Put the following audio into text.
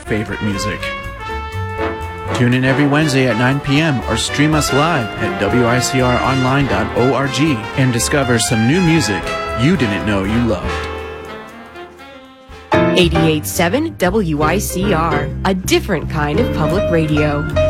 favorite music. Tune in every Wednesday at 9 p.m. or stream us live at wicronline.org and discover some new music you didn't know you loved. 88.7 WICR, a different kind of public radio.